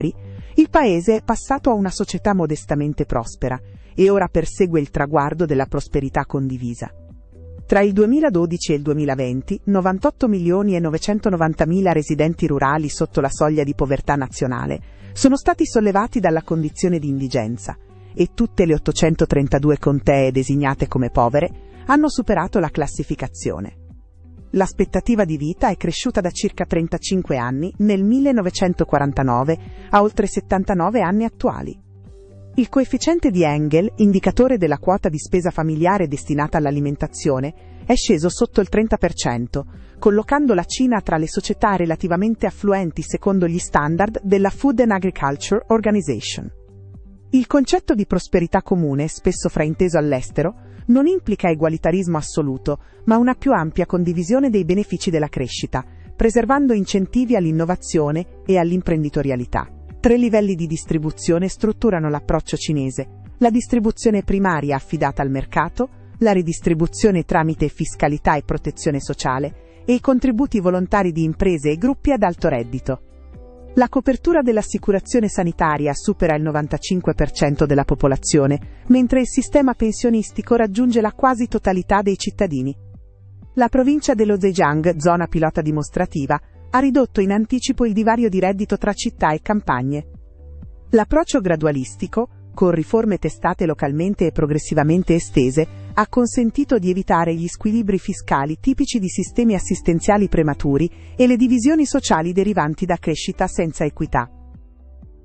il paese è passato a una società modestamente prospera e ora persegue il traguardo della prosperità condivisa. Tra il 2012 e il 2020, 98 milioni e 990 mila residenti rurali sotto la soglia di povertà nazionale sono stati sollevati dalla condizione di indigenza e tutte le 832 contee designate come povere hanno superato la classificazione. L'aspettativa di vita è cresciuta da circa 35 anni nel 1949 a oltre 79 anni attuali. Il coefficiente di Engel, indicatore della quota di spesa familiare destinata all'alimentazione, è sceso sotto il 30%, collocando la Cina tra le società relativamente affluenti secondo gli standard della Food and Agriculture Organization. Il concetto di prosperità comune, spesso frainteso all'estero, non implica egualitarismo assoluto, ma una più ampia condivisione dei benefici della crescita, preservando incentivi all'innovazione e all'imprenditorialità. 3 livelli di distribuzione strutturano l'approccio cinese: la distribuzione primaria affidata al mercato, la ridistribuzione tramite fiscalità e protezione sociale e i contributi volontari di imprese e gruppi ad alto reddito. La copertura dell'assicurazione sanitaria supera il 95% della popolazione, mentre il sistema pensionistico raggiunge la quasi totalità dei cittadini. La provincia dello Zhejiang, zona pilota dimostrativa, ha ridotto in anticipo il divario di reddito tra città e campagne. L'approccio gradualistico, con riforme testate localmente e progressivamente estese, ha consentito di evitare gli squilibri fiscali tipici di sistemi assistenziali prematuri e le divisioni sociali derivanti da crescita senza equità.